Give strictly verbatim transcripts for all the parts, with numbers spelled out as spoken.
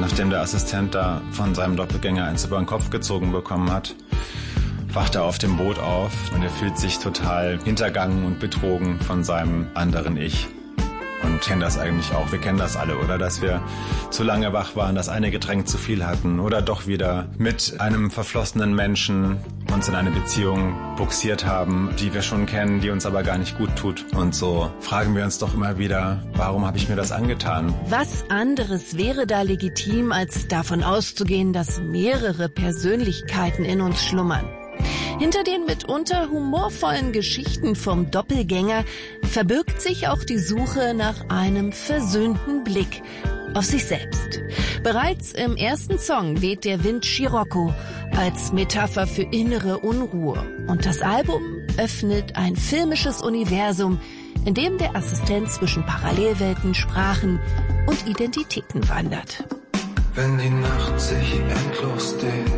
Nachdem der Assistent da von seinem Doppelgänger eins über den Kopf gezogen bekommen hat, wacht er auf dem Boot auf und er fühlt sich total hintergangen und betrogen von seinem anderen Ich. Und kennen das eigentlich auch. Wir kennen das alle, oder? Dass wir zu lange wach waren, das eine Getränk zu viel hatten oder doch wieder mit einem verflossenen Menschen uns in eine Beziehung buxiert haben, die wir schon kennen, die uns aber gar nicht gut tut. Und so fragen wir uns doch immer wieder, warum habe ich mir das angetan? Was anderes wäre da legitim, als davon auszugehen, dass mehrere Persönlichkeiten in uns schlummern? Hinter den mitunter humorvollen Geschichten vom Doppelgänger verbirgt sich auch die Suche nach einem versöhnten Blick auf sich selbst. Bereits im ersten Song weht der Wind Scirocco als Metapher für innere Unruhe. Und das Album öffnet ein filmisches Universum, in dem der Assistent zwischen Parallelwelten, Sprachen und Identitäten wandert. Wenn die Nacht sich endlos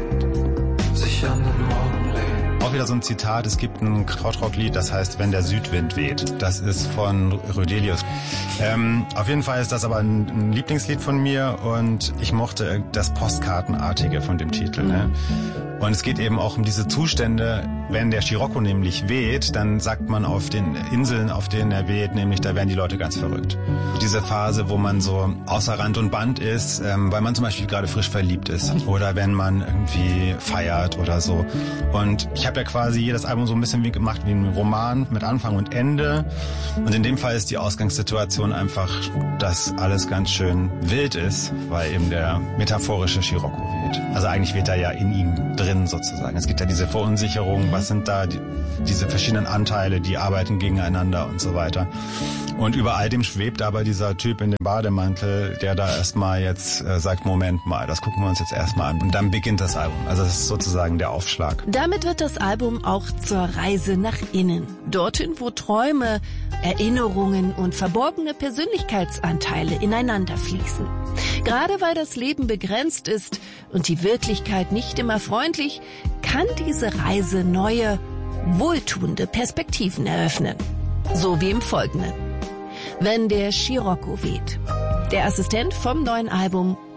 dehnt, sich an den Morgen lehnt. Auch wieder so ein Zitat, es gibt ein Krautrock-Lied, das heißt Wenn der Südwind weht. Das ist von Rödelius. Ähm, auf jeden Fall ist das aber ein, ein Lieblingslied von mir und ich mochte das Postkartenartige von dem Titel. Ne? Und es geht eben auch um diese Zustände, wenn der Scirocco nämlich weht, dann sagt man auf den Inseln, auf denen er weht, nämlich da werden die Leute ganz verrückt. Diese Phase, wo man so außer Rand und Band ist, ähm, weil man zum Beispiel gerade frisch verliebt ist oder wenn man irgendwie feiert oder so. Und ich habe ja quasi jedes Album so ein bisschen wie gemacht wie ein Roman mit Anfang und Ende. Und in dem Fall ist die Ausgangssituation einfach, dass alles ganz schön wild ist, weil eben der metaphorische Scirocco weht. Also eigentlich weht er ja in ihm drin sozusagen. Es gibt ja diese Verunsicherung, was sind da die, diese verschiedenen Anteile, die arbeiten gegeneinander und so weiter. Und über all dem schwebt aber dieser Typ in dem Bademantel, der da erstmal jetzt äh, sagt, Moment mal, das gucken wir uns jetzt erstmal an. Und dann beginnt das Album. Also das ist sozusagen der Aufschlag. Damit wird das Album auch zur Reise nach innen. Dorthin, wo Träume, Erinnerungen und verborgene Persönlichkeitsanteile ineinander fließen. Gerade weil das Leben begrenzt ist und die Wirklichkeit nicht immer freundlich, kann diese Reise neue, wohltuende Perspektiven eröffnen. So wie im Folgenden. Wenn der Scirocco weht. Der Assistent vom neuen Album